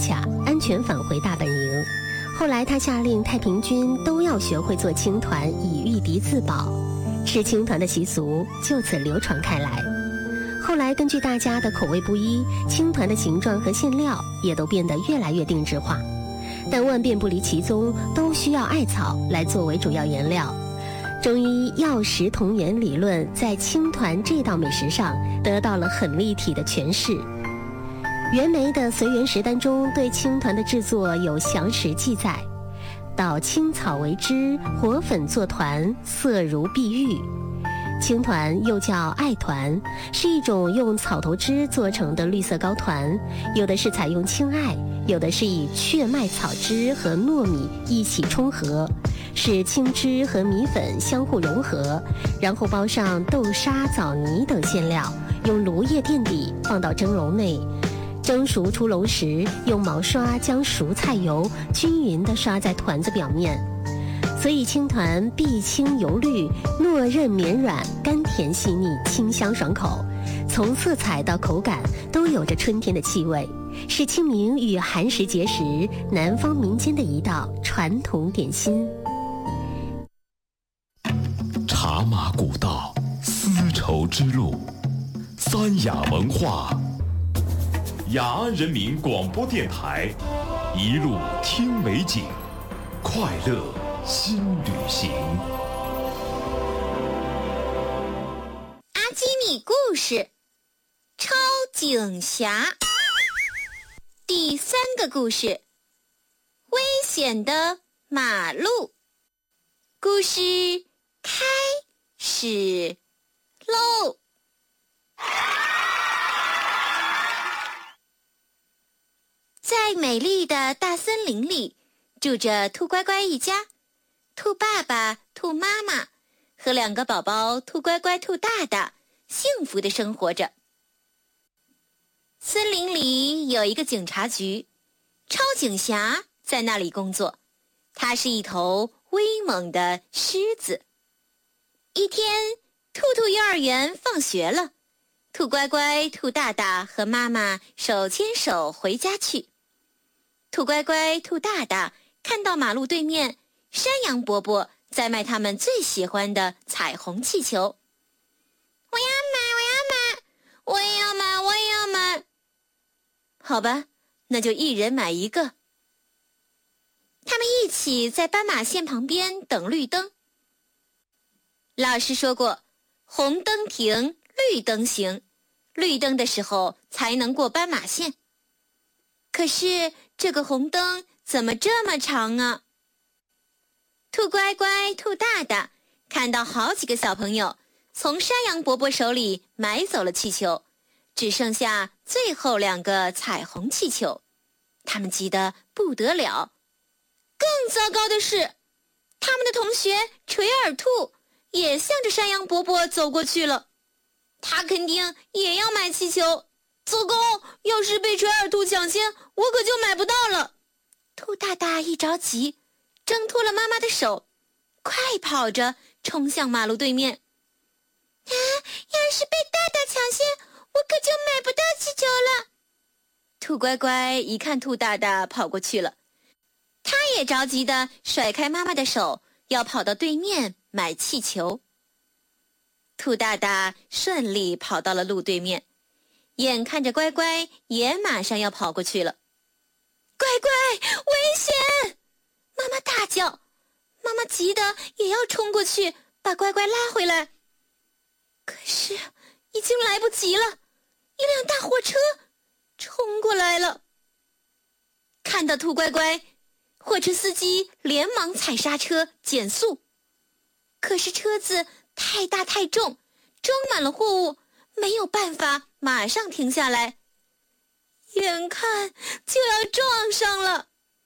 卡，安全返回大本营。后来他下令太平军都要学会做青团，以御敌自保。吃青团的习俗就此流传开来。后来根据大家的口味不一，青团的形状和馅料也都变得越来越定制化。但万变不离其宗，都需要艾草来作为主要原料。中医药食同源理论在青团这道美食上得到了很立体的诠释。袁枚的《随园食单》中对青团的制作有详实记载：捣青草为汁，和粉做团，色如碧玉。青团又叫艾团，是一种用草头汁做成的绿色糕团，有的是采用青艾，有的是以雀麦草汁和糯米一起冲合，使青汁和米粉相互融合，然后包上豆沙、枣泥等馅料，用芦叶垫底，放到蒸笼内。蒸熟出笼时，用毛刷将熟菜油均匀地刷在团子表面。所以青团碧青油绿，糯韧绵软，甘甜细腻，清香爽口，从色彩到口感都有着春天的气味，是清明与寒食节时南方民间的一道传统点心。 茶马古道，丝绸之路，三雅文化，雅安人民广播电台，一路听美景，快乐新旅行。 阿基米故事，超警侠。第3个故事，危险的马路。故事开始喽！在美丽的大森林里，住着兔乖乖一家。兔爸爸、兔妈妈和2个宝宝兔乖乖、兔大大幸福地生活着。森林里有一个警察局，超警侠在那里工作，他是一头威猛的狮子。一天，兔兔幼儿园放学了，兔乖乖、兔大大和妈妈手牵手回家去。兔乖乖、兔大大看到马路对面山羊伯伯在卖他们最喜欢的彩虹气球。我要买，我也要买，我也要买。好吧，那就一人买一个。他们一起在斑马线旁边等绿灯。老师说过，红灯停，绿灯行，绿灯的时候才能过斑马线。可是这个红灯怎么这么长啊？兔乖乖、兔大大看到好几个小朋友从山羊伯伯手里买走了气球，只剩下最后2个彩虹气球，他们急得不得了。更糟糕的是，他们的同学垂耳兔也向着山羊伯伯走过去了，他肯定也要买气球。糟糕，要是被垂耳兔抢先，我可就买不到了。兔大大一着急，挣脱了妈妈的手，快跑着冲向马路对面。要是被大大抢先，我可就买不到气球了。兔乖乖一看兔大大跑过去了，他也着急地甩开妈妈的手，要跑到对面买气球。兔大大顺利跑到了路对面，眼看着乖乖也马上要跑过去了。乖乖，危险！妈妈大叫，妈妈急得也要冲过去把乖乖拉回来。可是已经来不及了，一辆大货车冲过来了。看到兔乖乖，货车司机连忙踩刹车减速，可是车子太大太重，装满了货物，没有办法马上停下来，眼看就要撞上了。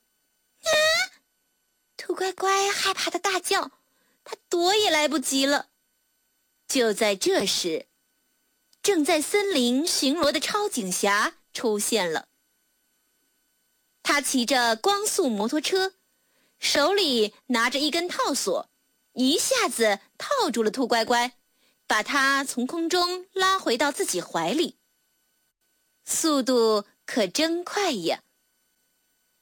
兔乖乖害怕的大叫，他躲也来不及了。就在这时，正在森林巡逻的超警侠出现了。他骑着光速摩托车，手里拿着一根套索，一下子套住了兔乖乖，把他从空中拉回到自己怀里。速度可真快呀！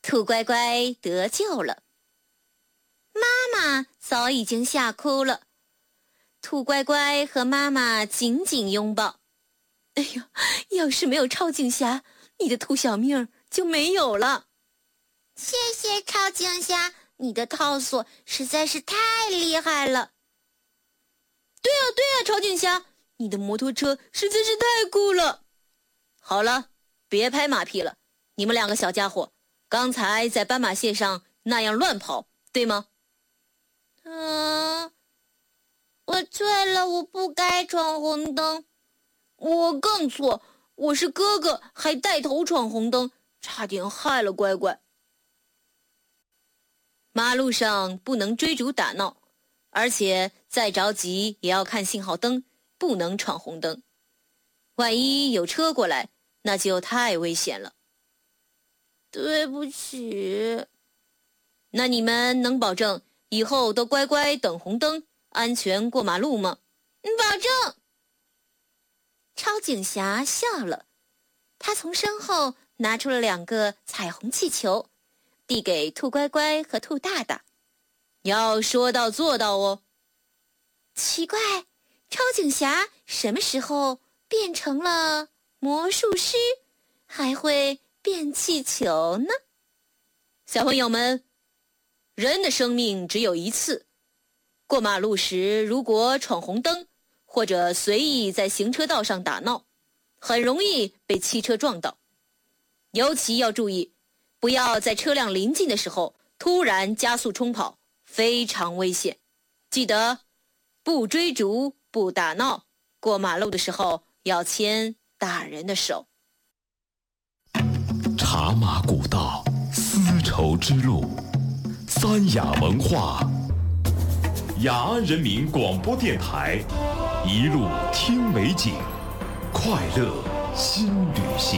兔乖乖得救了。妈妈早已经吓哭了，兔乖乖和妈妈紧紧拥抱。哎呦，要是没有超警侠，你的兔小命就没有了。谢谢超警侠，你的套索实在是太厉害了。对啊，超警侠，你的摩托车实在是太酷了。好了，别拍马屁了，你们两个小家伙，刚才在斑马线上那样乱跑，对吗？我错了，我不该闯红灯。我更错，我是哥哥，还带头闯红灯，差点害了乖乖。马路上不能追逐打闹，而且再着急也要看信号灯，不能闯红灯。万一有车过来，那就太危险了。对不起。那你们能保证以后都乖乖等红灯，安全过马路吗？保证。超警侠笑了，他从身后拿出了2个彩虹气球，递给兔乖乖和兔大大。要说到做到哦。奇怪，超警侠什么时候变成了魔术师，还会变气球呢？小朋友们，人的生命只有一次，过马路时如果闯红灯，或者随意在行车道上打闹，很容易被汽车撞到。尤其要注意，不要在车辆临近的时候突然加速冲跑，非常危险。记得，不追逐，不打闹，过马路的时候要牵大人的手。 茶马古道，丝绸之路，三雅文化，雅安人民广播电台，一路听美景，快乐新旅行。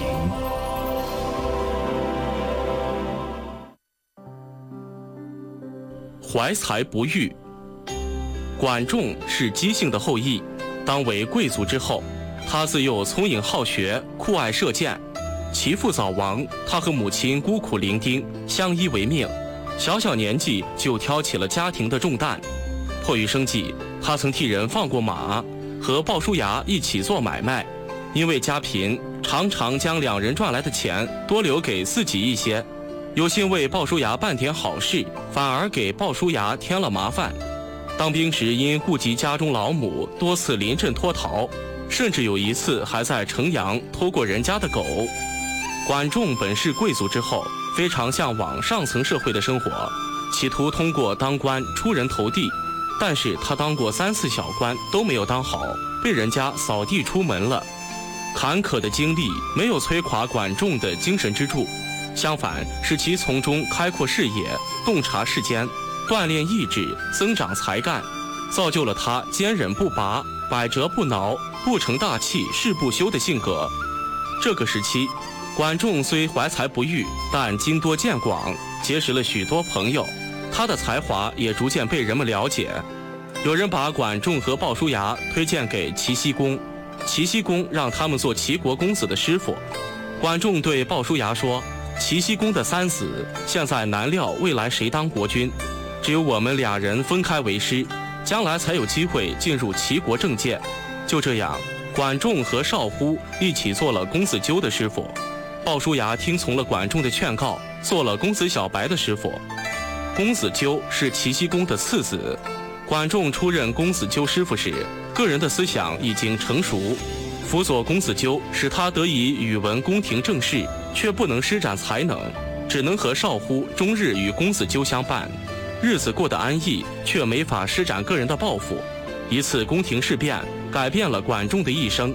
怀才不遇。管仲是姬姓的后裔，当为贵族之后，他自幼聪颖好学，酷爱射箭。其父早亡，他和母亲孤苦伶仃，相依为命。小小年纪就挑起了家庭的重担。迫于生计，他曾替人放过马，和鲍叔牙一起做买卖。因为家贫，常常将2人赚来的钱多留给自己一些。有心为鲍叔牙办点好事，反而给鲍叔牙添了麻烦。当兵时因顾及家中老母，多次临阵脱逃，甚至有一次还在城阳偷过人家的狗。管仲本是贵族之后，非常向往上层社会的生活，企图通过当官出人头地。但是他当过3次小官都没有当好，被人家扫地出门了。坎坷的经历没有摧垮管仲的精神支柱，相反使其从中开阔视野，洞察世间，锻炼意志，增长才干，造就了他坚忍不拔，百折不挠，不成大器誓不休的性格。这个时期，管仲虽怀才不遇，但经多见广，结识了许多朋友，他的才华也逐渐被人们了解。有人把管仲和鲍叔牙推荐给齐僖公，齐僖公让他们做齐国公子的师傅。管仲对鲍叔牙说，齐僖公的3子，现在难料未来谁当国君，只有我们2人分开为师，将来才有机会进入齐国政界。就这样，管仲和少乎一起做了公子纠的师傅。鲍叔牙听从了管仲的劝告，做了公子小白的师傅。公子纠是齐僖公的次子。管仲出任公子纠师傅时，个人的思想已经成熟，辅佐公子纠，使他得以语文宫廷政事，却不能施展才能，只能和少乎终日与公子纠相伴，日子过得安逸，却没法施展个人的抱负。一次宫廷事变改变了管仲的一生。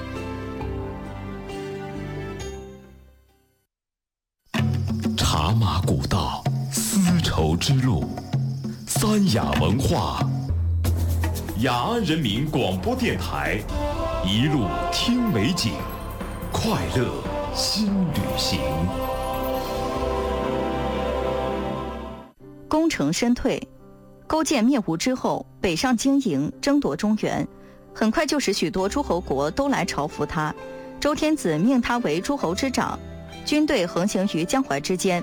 茶马古道，丝绸之路，三雅文化，雅安人民广播电台，一路听美景，快乐新旅行。 功成身退，勾践灭吴之后，北上经营，争夺中原，很快就使许多诸侯国都来朝服他。周天子命他为诸侯之长，军队横行于江淮之间，